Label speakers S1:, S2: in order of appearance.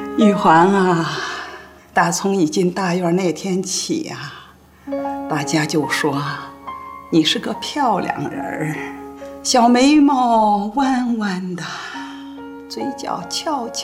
S1: 玉环啊，打从一进大院那天起呀，大家就说你是个漂亮人儿，小眉毛弯弯的，嘴角翘翘。